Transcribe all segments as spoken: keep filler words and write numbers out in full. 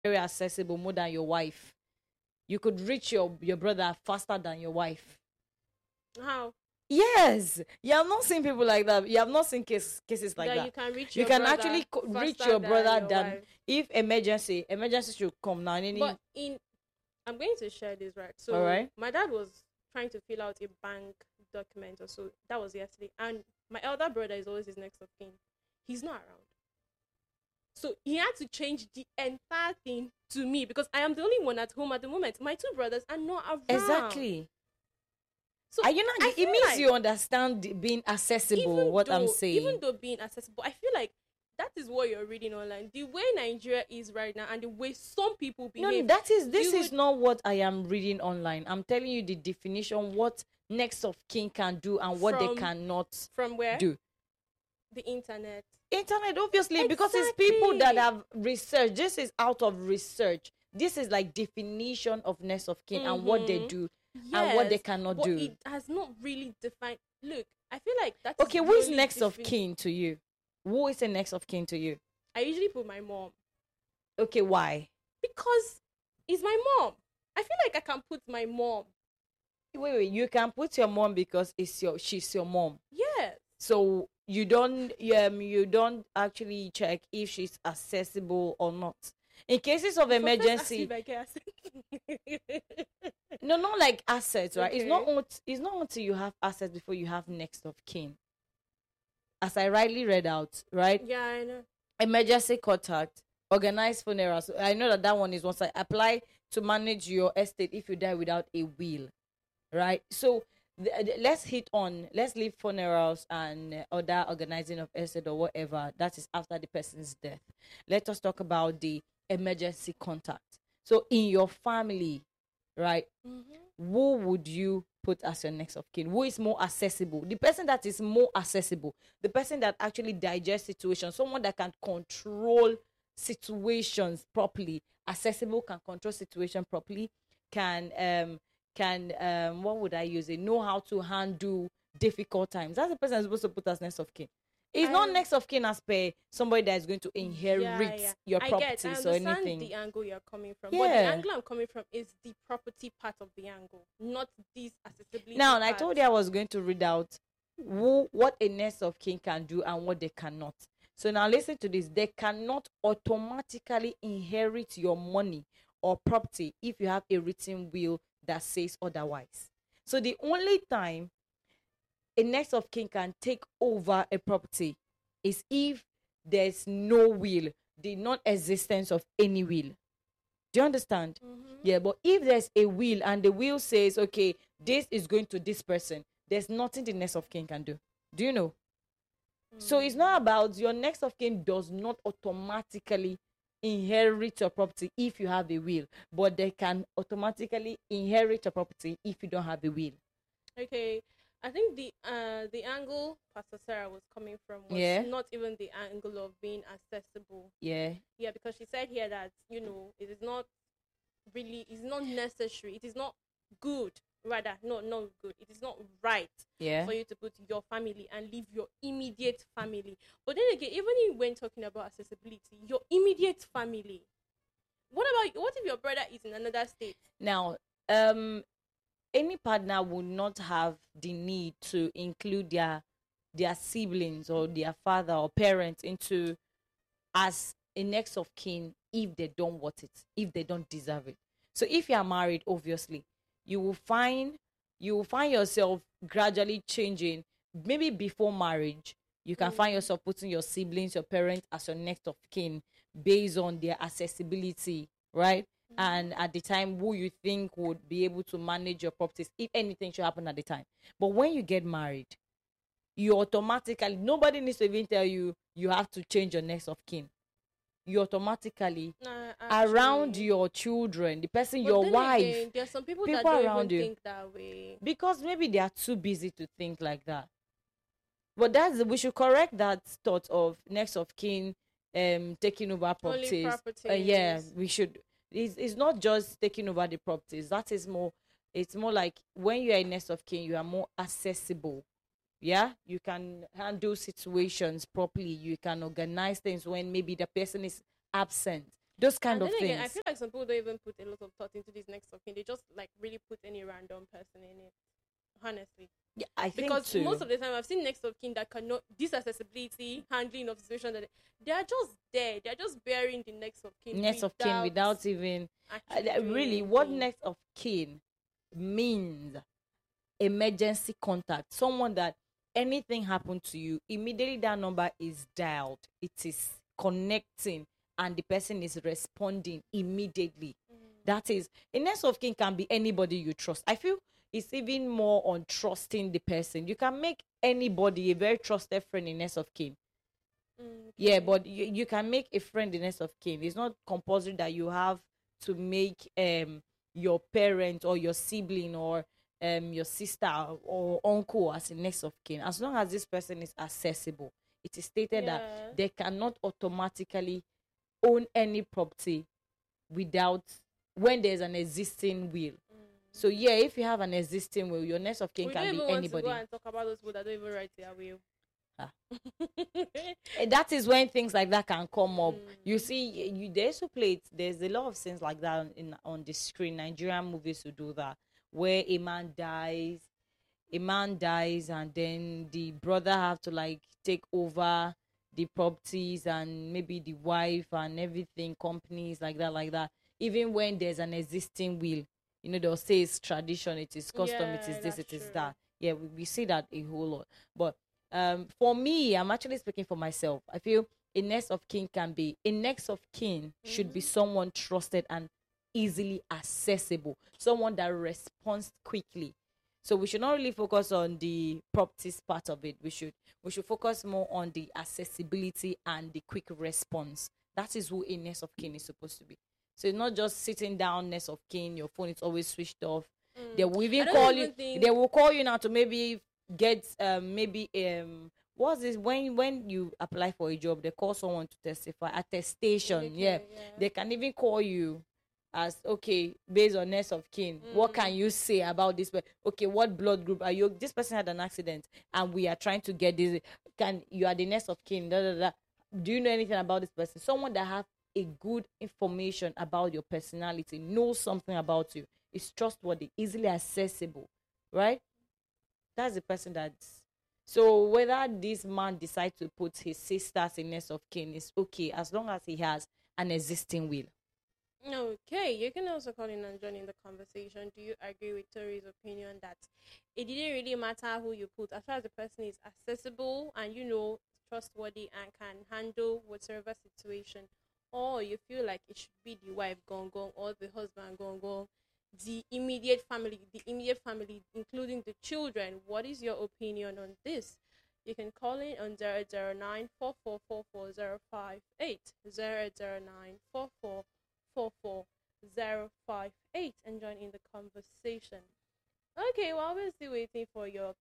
very accessible more than your wife. You could reach your, your brother faster than your wife. How? Yes, you have not seen people like that. You have not seen case, cases like that, that. You can reach. You your can brother actually co- reach faster your brother your than wife. if emergency emergency should come now. Any, But in, I'm going to share this, right? So All right. my dad was trying to fill out a bank document or so. That was yesterday, and my elder brother is always his next of kin. He's not around, so he had to change the entire thing to me because I am the only one at home at the moment. My two brothers are not around. exactly. So Are you not? I It feel means like you understand the- being accessible. even What though, I'm saying. even though being accessible, I feel like that is what you're reading online. The way Nigeria is right now, and the way some people behave. No, that is this you is would- not what I am reading online. I'm telling you the definition, what next of kin can do and what they From- cannot from where do. the internet. Internet, obviously, because it's people that Exactly. have researched. This is out of research. This is like definition of next of kin and what they Mhm. do and what they Yes, cannot but do. it has not really defined. Look, I feel like that's Okay, who is next of kin to you? Who is the next of kin to you? I usually put my mom Okay, why? because it's my mom. I feel like I can put my mom. Wait, wait. You can put your mom because it's your she's your mom. Yes. So you don't um you don't actually check if she's accessible or not. In cases of So first emergency, ask if I get access. no, not like assets, right? It's not Okay. unt- it's not until you have assets before you have next of kin. As I rightly read out, right? Yeah, I know. Emergency contact, organized funerals. I know that that one is once I apply to manage your estate if you die without a will, right? So the, the- let's hit on let's leave funerals and uh, other organizing of estate or whatever that is after the person's death. Let us talk about the emergency contact. So in your family, right? Mm-hmm. Who would you put as your next of kin? Who is more accessible? The person that is more accessible, the person that actually digests situations, someone that can control situations properly, accessible, can control situation properly, can um can um what would I use it? Know how to handle difficult times. That's the person that's supposed to put as next of kin. It's not I- next of kin as per somebody that is going to inherit Yeah, yeah. your I get. I properties or understand anything. the angle you're coming from, but Yeah. the angle I'm coming from is the property part of the angle, not this accessibility. Now, and I part. told you I was going to read out who, what a next of kin can do and what they cannot. So now listen to this. They cannot automatically inherit your money or property if you have a written will that says otherwise. So the only time a next of kin can take over a property is if there's no will, the non-existence of any will. Do you understand? Mhm. Yeah, but if there's a will and the will says, okay, this is going to this person, there's nothing the next of kin can do. Do you know? So it's not about your next of kin does not automatically inherit your property if you have a will, but they can automatically inherit your property if you don't have a will. Okay, I think the uh the angle Pastor Sarah was coming from was Yeah. not even the angle of being accessible. Yeah. Yeah, because she said here that you know it is not really, it's not necessary, it is not good. Rather, no, not good. It is not right Yeah. for you to put your family and leave your immediate family. But then again, even when talking about accessibility, your immediate family. What about what if your brother is in another state? Now, um, any partner would not have the need to include their their siblings or their father or parents into as a next of kin if they don't want it, if they don't deserve it. So if you are married, obviously, you will find you will find yourself gradually changing. Maybe before marriage, you can Mm. find yourself putting your siblings, your parents as your next of kin based on their accessibility, right? And at the time, who you think would be able to manage your properties if anything should happen at the time. But when you get married, you automatically, nobody needs to even tell you you have to change your next of kin. You automatically Nah, around actually. your children, the person, But your then wife, again, there are some people, that people don't around even you. think that way. because maybe they are too busy to think like that. But that's we should correct that thought of next of kin um taking over Only properties. Uh, yeah, properties. we should. It's, it's not just taking over the properties. That is more. It's more like when you are a next of kin, you are more accessible. Yeah, you can handle situations properly. You can organize things when maybe the person is absent. Those kind And of then things. again, I feel like some people don't even put a lot of thought into this next of kin. They just like really put any random person in it. Honestly. Yeah, I think Because too. most of the time I've seen next of kin that cannot this accessibility, handling of situation that they are just there. They are just bearing the next of kin. Next of kin without even uh, actually doing really what anything. next of kin means emergency contact, someone that anything happened to you, immediately that number is dialed, it is connecting, and the person is responding immediately. Mm. That is, a next of kin can be anybody you trust. I feel it's even more on trusting the person. You can make anybody a very trusted friend in next of kin. Mm, okay. Yeah, but you, you can make a friend in next of kin. It's not compulsory that you have to make um your parent or your sibling or um your sister or uncle as a next of kin. As long as this person is accessible, it is stated Yeah. that they cannot automatically own any property without when there's an existing will. Mm. So yeah, if you have an existing will, your next of kin We can don't be even want anybody. to go and talk about those people that don't even write their will. Ah. That is when things like that can come up. Mm. You see, you they also play it. There's a lot of things like that in on the screen. Nigerian movies to do that, where a man dies, a man dies, and then the brother have to like take over the properties and maybe the wife and everything, companies like that, like that. Even when there's an existing will, you know, they'll say it's tradition, it is custom, Yeah, it is this, that's it is true. that. Yeah, we, we see that a whole lot. But um, for me, I'm actually speaking for myself. I feel a next of kin can be a next of kin should be Mhm. someone trusted and easily accessible, someone that responds quickly. So we should not really focus on the properties part of it. We should we should focus more on the accessibility and the quick response. That is who a next of kin is supposed to be. So it's not just sitting down next of kin, your phone is always switched off. Mm. They will even I don't call even you. think- They will call you now to maybe get um maybe um what's this when when you apply for a job, they call someone to testify attestation. Okay, Yeah, yeah. they can even call you as okay based on next of kin. What Mm. can you say about this? But okay, what blood group are you? This person had an accident, and we are trying to get this. Can you are the next of kin? Da, da, da. Do you know anything about this person? Someone that have a good information about your personality, knows something about you, is trustworthy, easily accessible, right? That's the person that's. So whether this man decides to put his sisters in next of kin is okay as long as he has an existing will. Okay, you can also call in and join in the conversation. Do you agree with Tori's opinion that it didn't really matter who you put, as far as the person is accessible and you know trustworthy and can handle whatever situation, or you feel like it should be the wife gone gone or the husband gone gone, the immediate family, the immediate family, including the children? What is your opinion on this? You can call in on zero zero nine four four four four zero five eight zero zero nine four four four four zero five eight and join in the conversation. Okay, while we're still waiting for your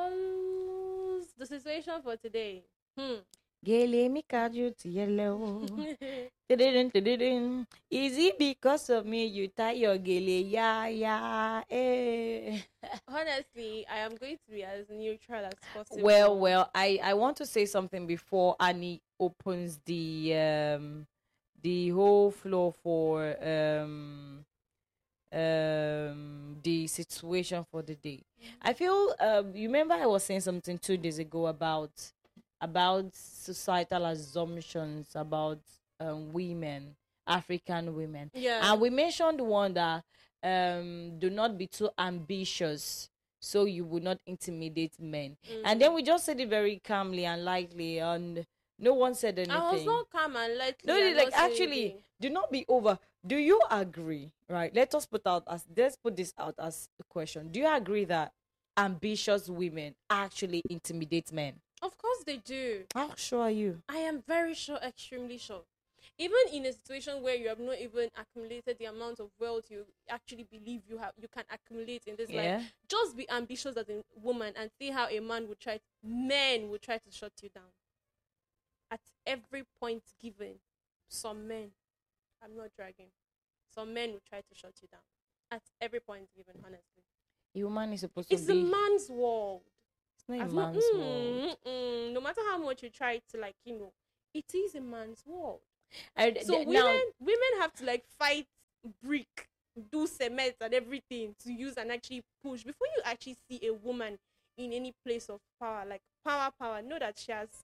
calls, the situation for today. Hmm. Gele mi kaju ti yellow. Tididin, tididin. Is it because of me you tie your gele? Yeah, yeah, eh. Honestly, I am going to be as neutral as possible. Well, well, I, I want to say something before Annie opens the um the whole floor for um um the situation for the day. I feel um you remember I was saying something two days ago about about societal assumptions about um women, African women. Yeah. And we mentioned one that um do not be too ambitious so you would not intimidate men. Mm. And then we just said it very calmly and lightly, and no one said anything. I was not calm and lightly. No, and like not saying actually, anything. do not be over. Do you agree? Right. Let us put out as let's put this out as a question. Do you agree that ambitious women actually intimidate men? Of course they do. How sure are you? I am very sure, extremely sure. Even in a situation where you have not even accumulated the amount of wealth you actually believe you have, you can accumulate in this Yeah. life. Just be ambitious as a woman and see how a man would try. Men would try to shut you down. At every point given, some men, I'm not dragging, some men would try to shut you down. At every point given, honestly. A woman is supposed to It's be. a man's world. It's not a As not, man's mm, world. mm, mm, no matter how much you try to, like, you know, it is a man's world. I, So th- women now, women have to like fight brick, do cement and everything to use and actually push before you actually see a woman in any place of power, like power, power. Know that she has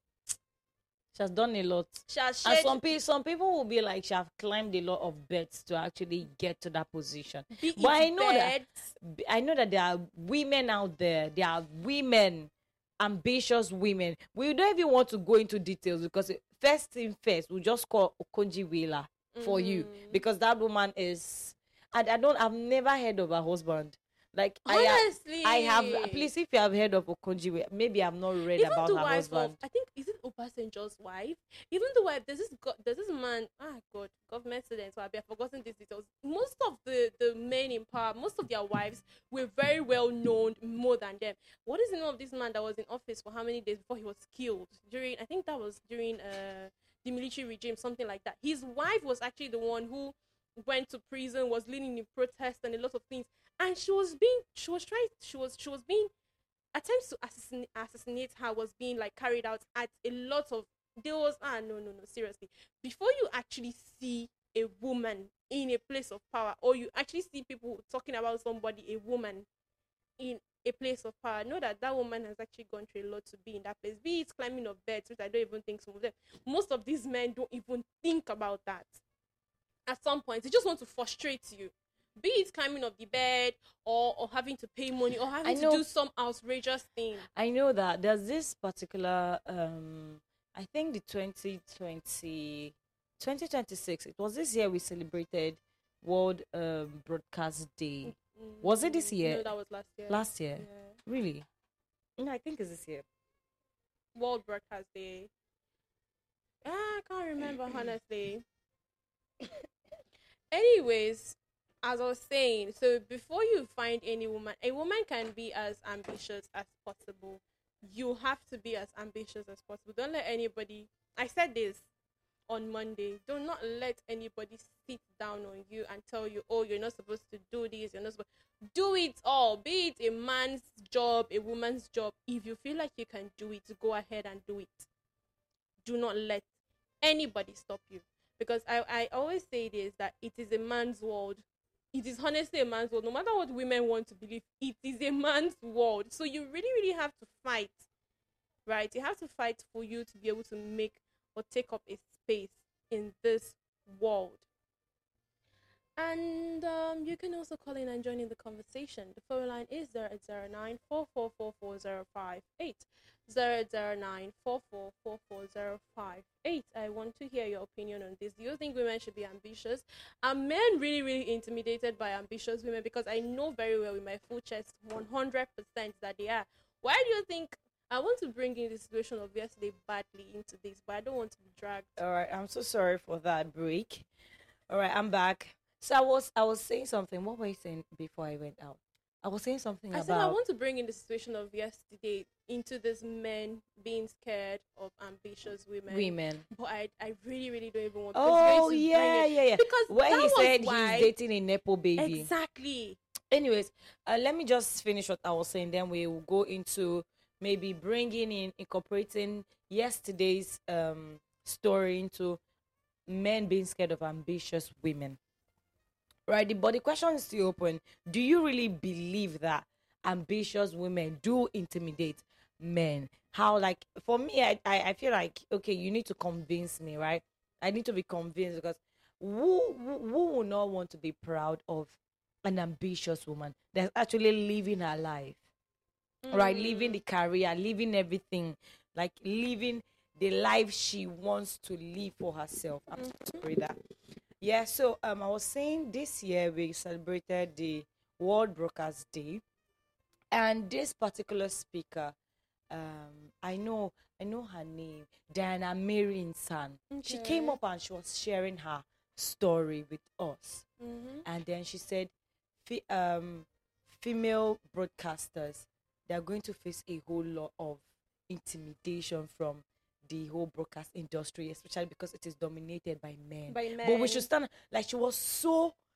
she has done a lot. she has And shared. some people, some people will be like, she have climbed a lot of beds to actually get to that position. Be But it I know that beds, I know that there are women out there. There are women, ambitious women. We don't even want to go into details because it- first thing first, we just call Okonji Wela for you Mhm. because that woman is. And I don't. I've never heard of her husband. Like I, ha- honestly, I have. Please, if you have heard of Okonji Wela, maybe I've not read even about the her wife husband. of, I think, is it Obasanjo's wife? Even the wife, there's this go- there's this man. Ah, God, government students. So I've forgotten these details. Most of the the men in power, most of their wives were very well known more than them. What is the name of this man that was in office for how many days before he was killed? During, I think that was during uh the military regime, something like that. His wife was actually the one who went to prison, was leading in protest and a lot of things, and she was being, she was trying, she was she was being attempts to assassinate, assassinate her was being like carried out at a lot of, there was, ah no no no seriously, before you actually see a woman in a place of power, or you actually see people talking about somebody, a woman in a place of power, know that that woman has actually gone through a lot to be in that place, be it climbing of beds, which I don't even think some of them, most of these men don't even think about that. At some point they just want to frustrate you, be it climbing of the bed, or or having to pay money, or having I to know. do some outrageous thing. I know that there's this particular. Um, I think the twenty twenty, twenty twenty-six. It was this year we celebrated World um, Broadcast Day. Was it this Mm, year? No, that was last year. Last year, Yeah. really? No, I think it's this year. World Broadcast Day. Ah, I can't remember honestly. Anyways, as I was saying, so before you find any woman, a woman can be as ambitious as possible. You have to be as ambitious as possible. Don't let anybody. I said this on Monday. Do not let anybody sit down on you and tell you, "Oh, you're not supposed to do this. You're not supposed." Do it all. Be it a man's job, a woman's job. If you feel like you can do it, go ahead and do it. Do not let anybody stop you, because I, I always say this, that it is a man's world. It is honestly a man's world. No matter what women want to believe, it is a man's world. So you really, really have to fight, right? You have to fight for you to be able to make or take up a space in this world. And um, you can also call in and join in the conversation. The phone line is zero eight zero nine, four four four four zero five eight. zero eight zero nine, four four four four zero five eight. I want to hear your opinion on this. Do you think women should be ambitious? Are men really, really intimidated by ambitious women? Because I know very well in my full chest, one hundred percent that they are. Why do you think? I want to bring in the situation of yesterday badly into this, but I don't want to be dragged. All right, I'm so sorry for that break. All right, I'm back. So I was I was saying something. What were you saying before I went out? I was saying something I about. said I want to bring in the situation of yesterday into this men being scared of ambitious women. Women. But I, I really, really don't even want. because Oh going to yeah, bring it- yeah, yeah. Because When that he was said why, he's dating a nepo baby. exactly. Anyways, uh, let me just finish what I was saying. Then we will go into maybe bringing in, incorporating yesterday's um story into men being scared of ambitious women. Right, but the question is still open. Do you really believe that ambitious women do intimidate men? How, like, for me, I, I, I feel like, okay, you need to convince me, right? I need to be convinced because who, who, who will not want to be proud of an ambitious woman that's actually living her life, right? Living the career, living everything, like living the life she wants to live for herself. I'm sorry that. Yeah, so um, I was saying this year we celebrated the World Broadcast Day, and this particular speaker, um, I know, I know her name, Diana Mary Insan. She came Okay. up and she was sharing her story with us, Mm-hmm. and then she said, fe- um, female broadcasters, they are going to face a whole lot of intimidation from the whole broadcast industry, especially because it is dominated by men. By men. But we should stand, like, she was so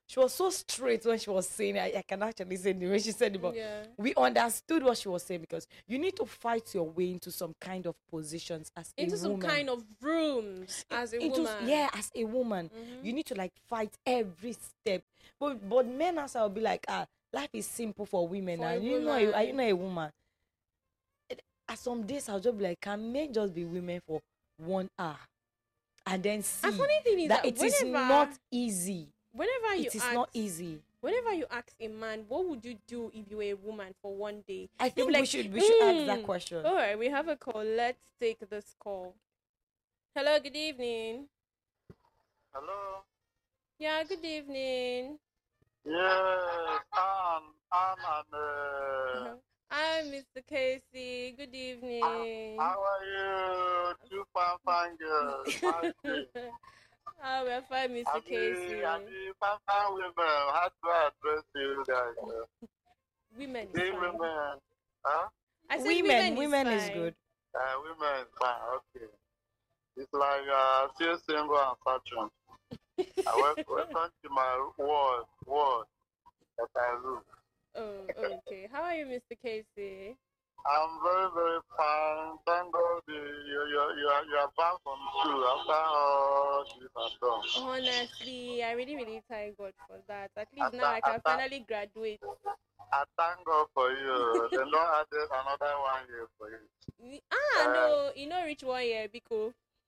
she was so straight when she was saying it. I, I can actually say the way she said it, but Yeah. we understood what she was saying, because you need to fight your way into some kind of positions as Into a some woman. kind of rooms as a into, woman. Yeah, as a woman, Mhm. you need to like fight every step. But but men also will be like, ah, life is simple for women. For And a you know, are you woman. not a woman? At some days, I'll just be like, can men just be women for one hour, and then see And funny thing is that that it is whenever- not easy. Whenever you It is ask, not easy. Whenever you ask a man, what would you do if you were a woman for one day? I They'll think be we like, should we should ask "Hmm." that question. All right, we have a call. Let's take this call. Hello, good evening. Hello. Yeah, good evening. Yes, Anne, Anne and uh, Hi, Mister Casey. Good evening. how are you? Two fine, fine girls. How's it? Oh, we're fine, Mister Happy, Casey. happy, fine, fine women. How do I address you guys? Uh, Women is Hey, fine. women. Huh? I said Women, women, women is, is fine. good. Uh, women is fine. Okay. It's like uh, still single and searching. I wel- welcome to my world, world that I rule. Oh, okay. How are you, Mister Casey? I'm very, very fine. Thank God you, you, you, you, are, you are back from school after all this has done. Honestly, I really, really thank God for that. At least After- now I can after- finally graduate. I thank God for you. The Lord added another one year for you. Ah, Uh, no, you know, reach one year, because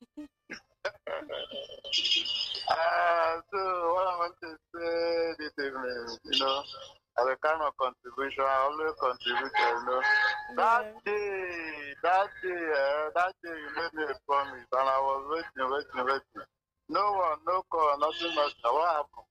Uh, so what I want to say this evening, you know, as a kind of contribution, I always contribute, you know. That yeah. day, that day, uh, that day you made me a promise, and I was waiting, waiting, waiting. No one, no call, nothing, nothing. What happened?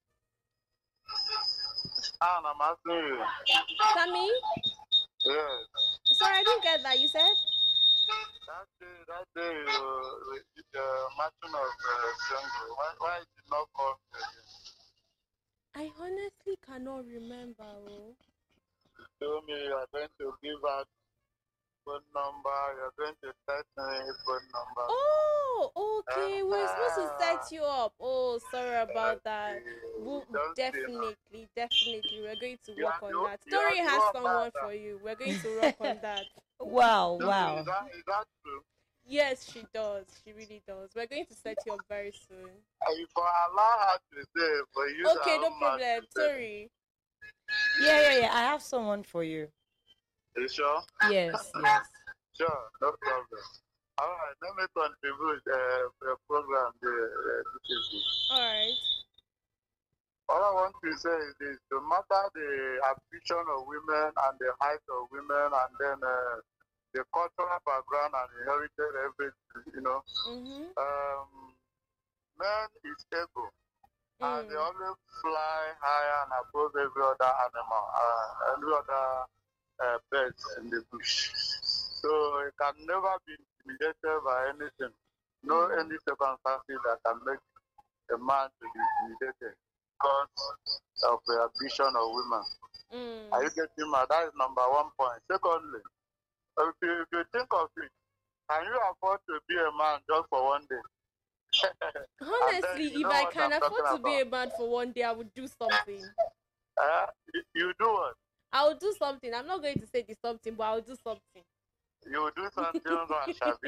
And I'm asking you. Sammy? Yes. Sorry, I didn't get that. You said? That day, that day, uh, with the matching of uh, jungle, why, why did you not call me again? I honestly cannot remember. Oh. You told me you are going to give out phone number, you're going to text me phone number. Oh, okay. We were supposed to set you up. Oh, sorry about that. We'll Don't say no. definitely, definitely, we're going to You work are- on you- that. you are- Story you has are someone bad. for you. We're going to work on that. Wow, So wow. Is that, is that true? Yes, she does. She really does. We're going to set you up very soon. If I allow her to say, for you to Okay, have no mouth problem. to say. Sorry. Yeah, yeah, yeah. I have someone for you. You sure? Yes, yes. Sure, no problem. All right, let me contribute uh, the program the, uh, this evening. All right. All I want to say is this: no matter the ambition of women and the height of women, and then uh, the cultural background and inherited everything, you know, Mhm. um, men is ego, and they Mm. always fly higher and above every other animal, uh, every other uh, bird in the bush. So it can never be intimidated by anything. No Mm. any circumstances that can make a man to be intimidated because of the ambition of women. Mm. Are you getting mad? That is number one point. Secondly, if you, if you think of it, can you afford to be a man just for one day? Honestly, you if know I what can I'm afford to talking be a man for one day, I would do something. Uh, you, you do what? I will do something. I'm not going to say this something, but I'll do something. You will do something wrong, Shabi.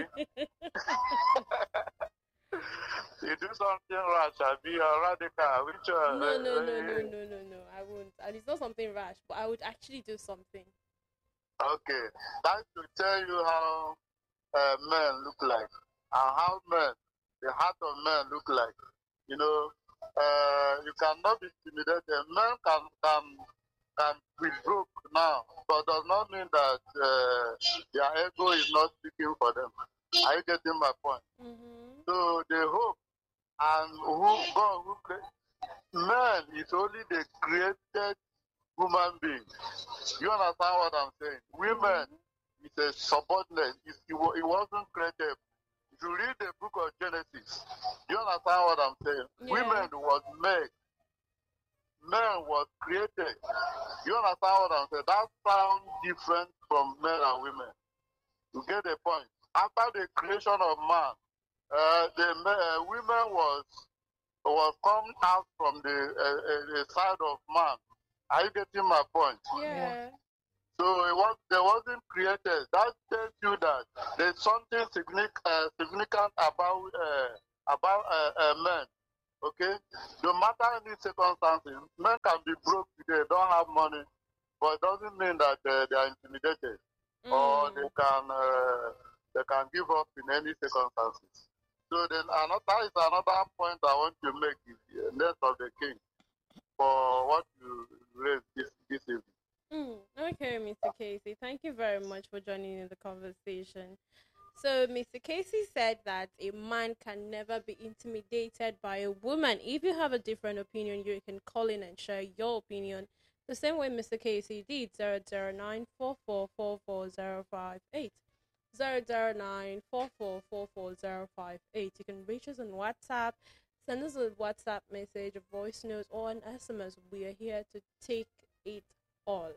You do something wrong, Shabi, or radical. Which one? No, no, no, no, no, no, no. I won't. And it's not something rash, but I would actually do something. Okay, that's to tell you how uh, men look like and how men, the heart of men look like. You know, uh, you cannot be intimidated. Men can can can be broke now, but does not mean that uh, their ego is not speaking for them. Are you getting my point? Mm-hmm. So the hope and who God who created man is only the created human being. You understand what I'm saying? Women is a subordinate. It's, it, wa- it wasn't created. If you read the book of Genesis, you understand what I'm saying? Yeah. Women was made. Man was created. You understand what I'm saying? That sounds different from men and women. You get the point? After the creation of man, uh, the men, uh, women was was come out from the, uh, uh, the side of man. Are you getting my point? Yeah. So it was, there wasn't created. That tells you that there's something significant, uh, significant about uh, about uh, uh, men. Okay, no matter any circumstances, men can be broke today, don't have money, but it doesn't mean that uh, they are intimidated or they Mm. can uh, they can give up in any circumstances. So then another that is another point I want to make is the next of the king for what you raised this this evening. Mm. Okay, mister Casey, thank you very much for joining in the conversation. So, mister Casey said that a man can never be intimidated by a woman. If you have a different opinion, you can call in and share your opinion. The same way mister Casey did, zero zero nine four four four four zero five eight. zero zero nine four four four four zero five eight. You can reach us on WhatsApp, send us a WhatsApp message, a voice note, or an S M S. We are here to take it all.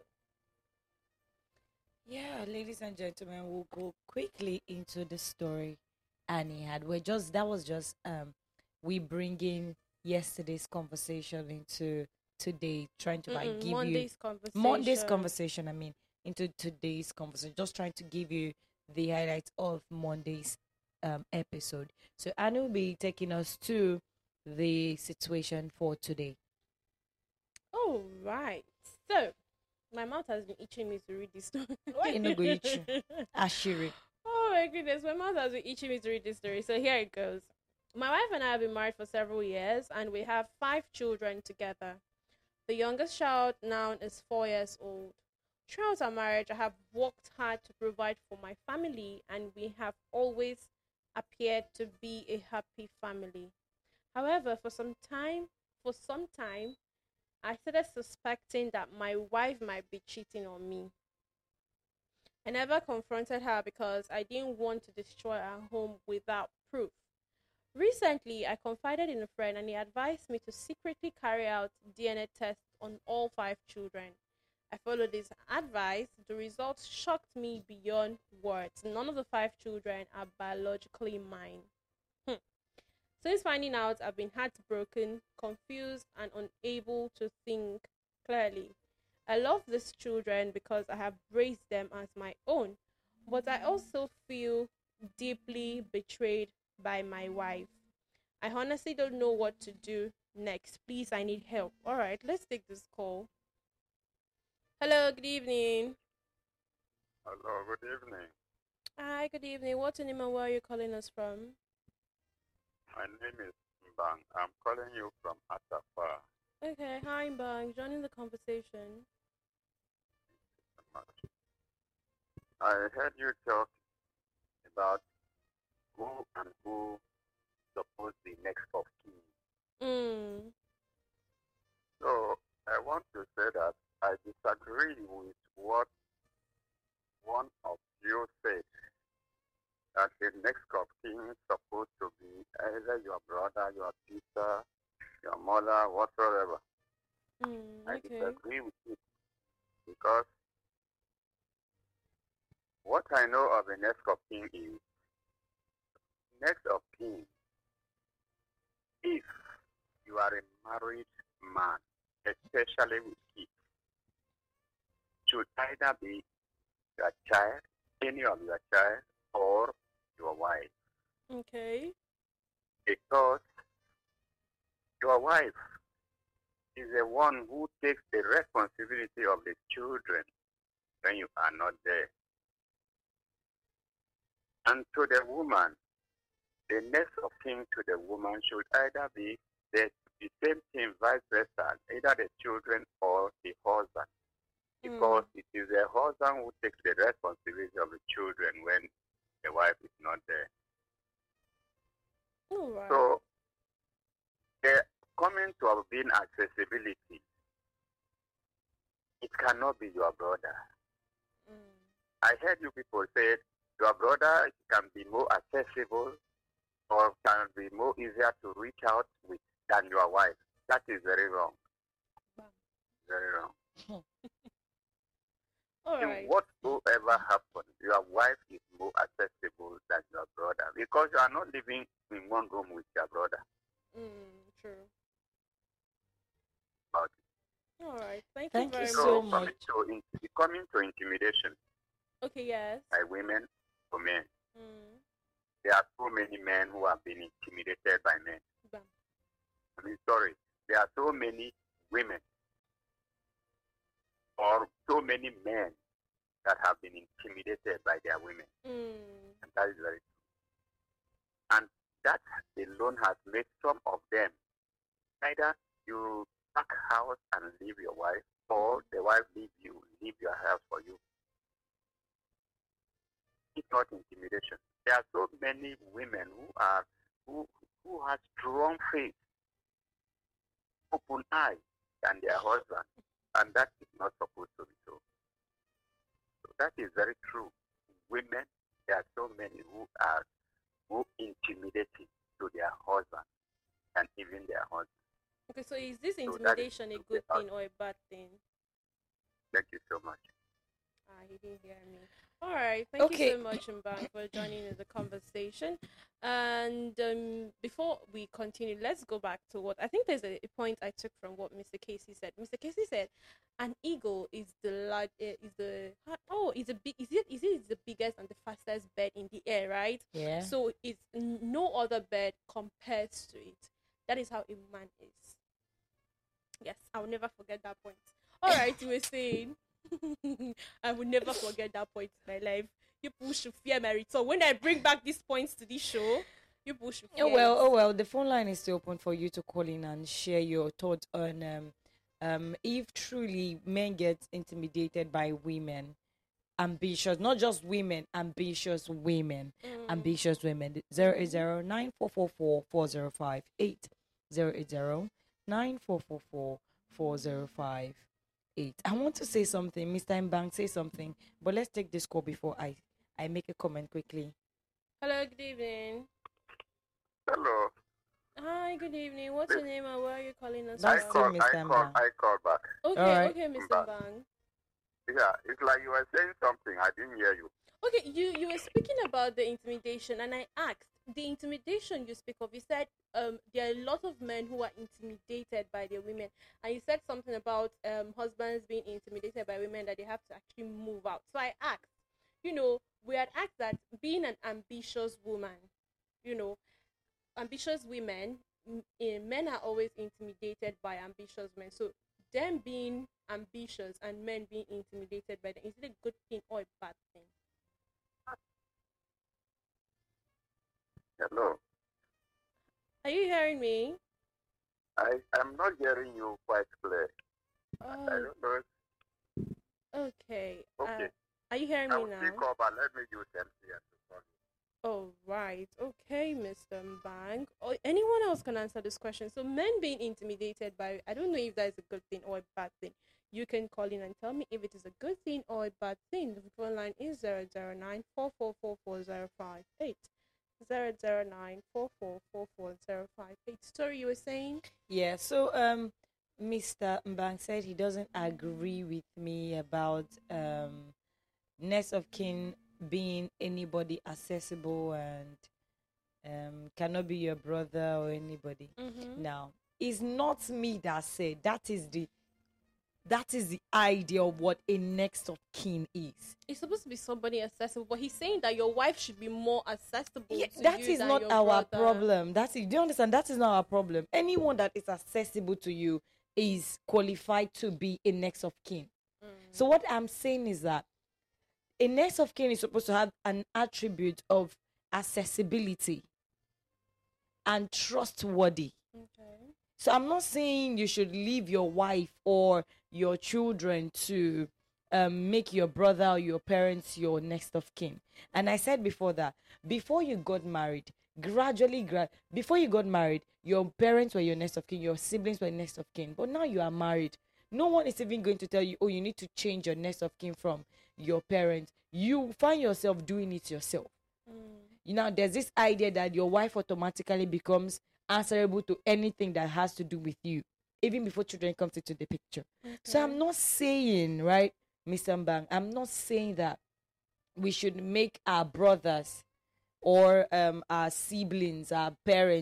Yeah, ladies and gentlemen, we'll go quickly into the story Annie had. We're just that was just um we bringing yesterday's conversation into today, trying to like Mm-mm, give Monday's you conversation. Monday's conversation. I mean, into today's conversation, just trying to give you the highlights of Monday's um episode. So Annie will be taking us to the situation for today. All right. So, my mouth has been itching me to read this story. Why you no go itch you? Ashiri. Oh my goodness, my mouth has been itching me to read this story. So here it goes. My wife and I have been married for several years, and we have five children together. The youngest child now is four years old. Throughout our marriage, I have worked hard to provide for my family, and we have always appeared to be a happy family. However, for some time, for some time, I started suspecting that my wife might be cheating on me. I never confronted her because I didn't want to destroy our home without proof. Recently, I confided in a friend and he advised me to secretly carry out D N A tests on all five children. I followed his advice. The results shocked me beyond words. None of the five children are biologically mine. Hmm. Since finding out, I've been heartbroken, confused, and unable to think clearly. I love these children because I have raised them as my own, but I also feel deeply betrayed by my wife. I honestly don't know what to do next. Please, I need help. All right, let's take this call. Hello, good evening. Hello, good evening. Hi, good evening. What's your name and where are you calling us from? My name is Mbang. I'm calling you from Atafa. Okay, hi, Bang. Joining the conversation. I heard you talk about who and who supposed to be next of kin. Mm. So I want to say that I disagree with what one of you said, that the next of kin is supposed to be either your brother, your sister, your mother, whatsoever. Mm. I Okay. disagree with it because what I know of the next of kin is next of kin. If you are a married man, especially with kids, should either be your child, any of your child, or your wife. Okay. Because your wife is the one who takes the responsibility of the children when you are not there. And to the woman, the next of kin to the woman should either be the, the same thing, vice versa, either the children or the husband. Because Mm. it is the husband who takes the responsibility of the children when the wife is not there. All right. So, the coming to being accessibility, it cannot be your brother. Mm. I heard you people say your brother can be more accessible or can be more easier to reach out with than your wife. That is very wrong. Bam. Very wrong. All In right. whatsoever happens, your wife is more accessible than your brother because you are not living in one room with your brother. Mm. True. about All right. Thank, Thank you you very it. so much. So coming much. to in, coming to intimidation Okay. Yes. by women for men, Mm. there are so many men who have been intimidated by men. Bam. I mean, sorry, there are so many women or so many men that have been intimidated by their women, Mm. and that is very true. And that alone has made some of them either you pack house and leave your wife, or the wife leave you, leave your house for you. It's not intimidation. There are so many women who are who who have strong faith, open eye than their husband, and that is not supposed to be so. So that is very true. Women, there are so many who are who intimidating to their husband and even their husband. Okay. So is this So that is intimidation a true. good They are- thing or a bad thing? Thank you so much. Ah, he didn't hear me. All right. Thank Okay. you so much, Mbang, for joining in the conversation. And um, before we continue, let's go back to what I think there's a, a point I took from what Mister Casey said. Mister Casey said, "An eagle is the large, uh, is the oh, is a big, is it, is it the biggest and the fastest bird in the air, right? Yeah. So it's n- no other bird compares to it. That is how a man is. Yes, I will never forget that point. All right, we were saying." I will never forget that point in my life. You people should fear my return. When I bring back these points to this show, you people should fear Oh well, it. oh well. The phone line is still open for you to call in and share your thoughts on um, um, if truly men get intimidated by women, ambitious, not just women, ambitious women, Mm. ambitious women. Zero eight zero nine four four four four zero five eight zero eight zero nine four four four four zero five eight. I want to say something, Mister Mbang, say something, but let's take this call before I I make a comment quickly. Hello, good evening. Hello. Hi, good evening. What's your name and where are you calling us I That's from? still call, I Mister call, Mbang. I call back. Okay, Alright. okay, Mister Mbang. Bang. Yeah, it's like you were saying something. I didn't hear you. Okay, you you were speaking about the intimidation, and I asked the intimidation you speak of. You said um there are a lot of men who are intimidated by their women, and you said something about um husbands being intimidated by women that they have to actually move out. So I asked, you know, we had asked that being an ambitious woman, you know, ambitious women, m- eh, men are always intimidated by ambitious men. So them being ambitious and men being intimidated by them, is it a good thing or a bad thing? Hello. Are you hearing me? I am not hearing you quite clear. I Oh, don't know. okay. Okay. Uh, are you hearing I me will now? speak up and let me use M C S to call you. Oh, right. Okay, Mister Mbang. Or anyone else can answer this question. So, men being intimidated by, I don't know if that is a good thing or a bad thing. You can call in and tell me if it is a good thing or a bad thing. The phone line is zero zero nine four four four four zero five eight. zero zero nine four four four four zero five eight. Story you were saying? Yeah, so um Mister Mbang said he doesn't agree with me about um next of kin being anybody accessible and um cannot be your brother or anybody. Mm-hmm. Now, it's not me that said that is the that is the idea of what a next of kin is. It's supposed to be somebody accessible, but he's saying that your wife should be more accessible Yeah, to that you is than not your our brother. problem. That's it. Do you understand? That is not our problem. Anyone that is accessible to you is qualified to be a next of kin. Mm. So what I'm saying is that a next of kin is supposed to have an attribute of accessibility and trustworthy. Okay. So I'm not saying you should leave your wife or your children to um, make your brother or your parents your next of kin. And I said before that, before you got married, gradually, gra- before you got married, your parents were your next of kin, your siblings were next of kin. But now you are married. No one is even going to tell you, oh, you need to change your next of kin from your parents. You find yourself doing it yourself. Mm. You know, there's this idea that your wife automatically becomes answerable to anything that has to do with you, even before children come into the picture. So I'm not saying, right, Mister Mbang, I'm not saying that we should make our brothers or um, our siblings, our parents,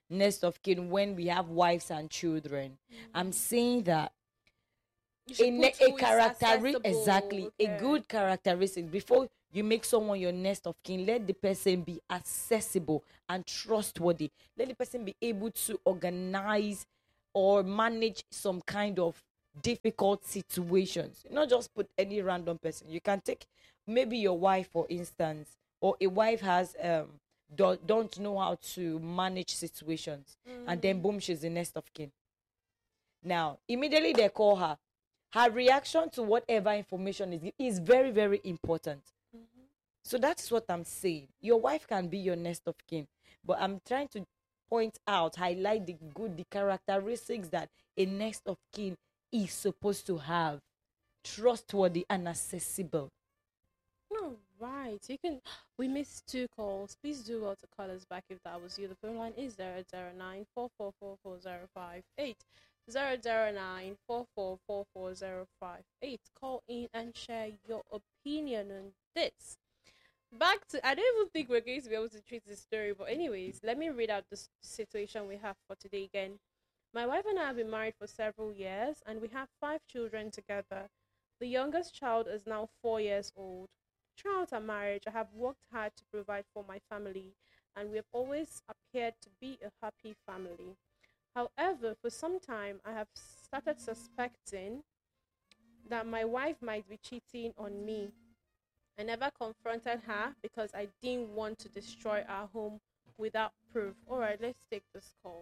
next of kin when we have wives and children. I'm saying that You a, should ne- put a who is characteristic, accessible. exactly, a Okay. good characteristic before you make someone your next of kin. Let the person be accessible and trustworthy. Let the person be able to organize or manage some kind of difficult situations. Not just put any random person. You can take maybe your wife, for instance, or a wife has um don't, don't know how to manage situations, and then boom, she's the next of kin. Now immediately they call her. Her reaction to whatever information is is very, very important. So that's what I'm saying. Your wife can be your next of kin, but I'm trying to point out, highlight the good, the characteristics that a next of kin is supposed to have: trustworthy and accessible. No, right. You can. We missed two calls. Please do well to call us back if that was you. The phone line is zero zero nine four four four four zero five eight. Zero zero nine four four four four zero five eight. Call in and share your opinion on this. Back to, I don't even think we're going to be able to treat this story, but anyways, let me read out the s- situation we have for today again. My wife and I have been married for several years, and we have five children together. The youngest child is now four years old. Throughout our marriage, I have worked hard to provide for my family, and we have always appeared to be a happy family. However, for some time, I have started suspecting that my wife might be cheating on me. I never confronted her because I didn't want to destroy our home without proof. All right, let's take this call.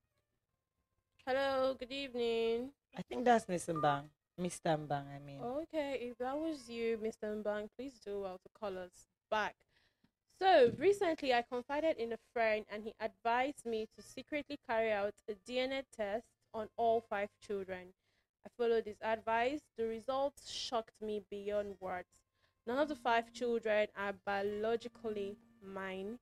Hello, good evening. I think that's Mister Mbang. Mister Mbang, I mean. Okay, if that was you, Mister Mbang, please do well to call us back. So, recently I confided in a friend and he advised me to secretly carry out a D N A test on all five children. I followed his advice. The results shocked me beyond words. None of the five children are biologically mine.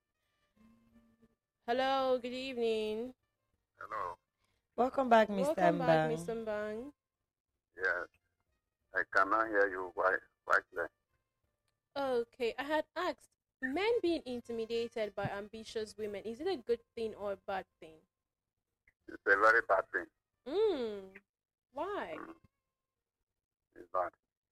Hello, good evening. Hello. Welcome back, Mister Welcome back, Mbang. Mister Mbang. Yes. I cannot hear you quite, quite clear. Okay, I had asked, men being intimidated by ambitious women, is it a good thing or a bad thing? It's a very bad thing. Mm. Why? Mm. It's bad.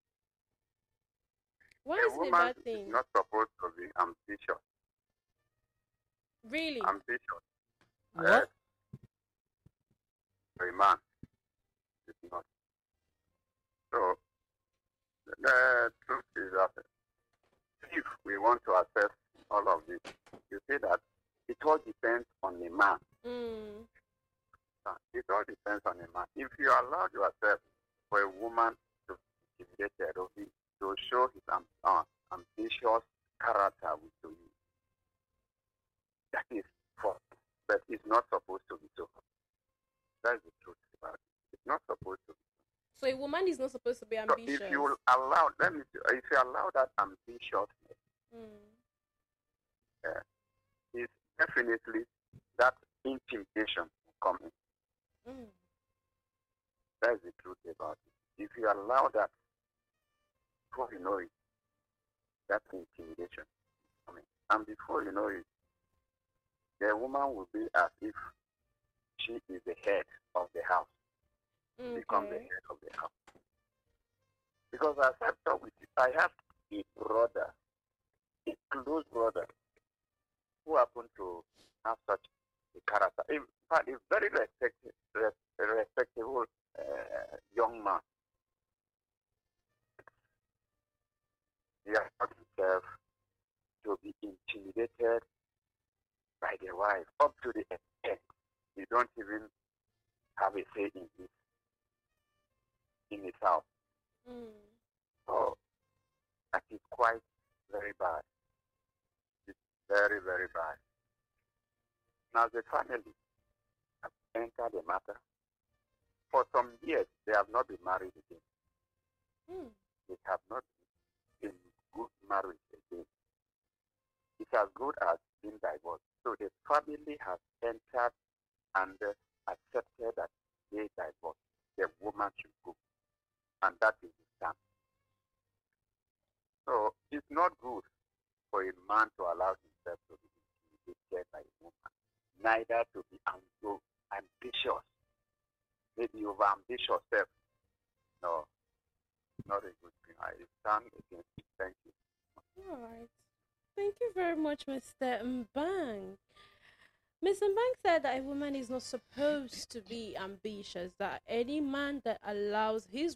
Why A is it a woman bad is thing? not supposed to be ambitious. Really? Ambitious. What? A man is not. So the truth is that if we want to assess all of this, you see that it all depends on the man. Mm. Uh, It all depends on the man. If you allow yourself for a woman to be intimidated or be- to show his um, uh, ambitious character with you, that is fault. But it's not supposed to be so. That's the truth about it. It's not supposed to be. So a woman is not supposed to be So ambitious. if you will allow, let me, if you allow that ambitiousness, Mm. uh, is definitely that intimidation will come in. Mm. That's the truth about it. If you allow that, before you know it, that intimidation is coming. And before you know it, the woman will be as if she is the head of the house, become the Okay. head of the house. Because as I've talked with you, I have a brother, a close brother, who happened to have such a character. In fact, a very respected, res- respectable uh, young man. He has taught himself to be intimidated by the wife up to the extent he don't even have a say in his in his house. Mm. So that is quite very bad. It's very, very bad. Now the family have entered the matter. For some years they have not been married again. Mm. They have not been in good marriage again. It's as good as being divorced. So the family has entered and uh, accepted that they divorce. The woman should go. And that is the stand. So it's not good for a man to allow himself to be intimidated by a woman. neither to be am- ambitious, maybe over ambitious self. No, not a good thing. I stand against it. Thank you. All right. Thank you very much, Mister Mbang. Mister Mbang said that a woman is not supposed to be ambitious, that any man that allows his